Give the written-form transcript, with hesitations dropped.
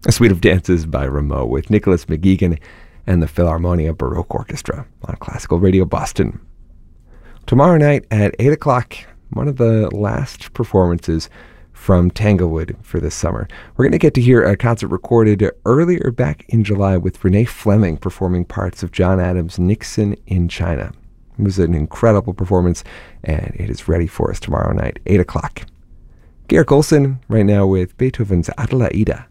A suite of dances by Rameau with Nicholas McGeegan and the Philharmonia Baroque Orchestra on Classical Radio Boston. Tomorrow night at 8 o'clock, one of the last performances from Tanglewood for this summer. We're going to get to hear a concert recorded earlier back in July with Renee Fleming performing parts of John Adams' Nixon in China. It was an incredible performance, and it is ready for us tomorrow night, 8 o'clock. Georg Olsen right now with Beethoven's Adelaide.